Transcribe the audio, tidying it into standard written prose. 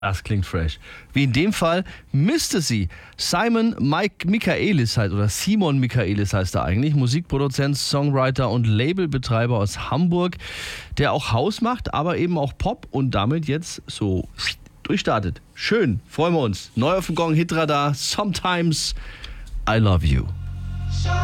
Das klingt fresh. Wie in dem Fall Mistasy. Simon Michaelis Simon Michaelis heißt er eigentlich. Musikproduzent, Songwriter und Labelbetreiber aus Hamburg, der auch House macht, aber eben auch Pop und damit jetzt so durchstartet. Schön, freuen wir uns. Neu auf dem Gong Hitradar, Sometimes I Love You.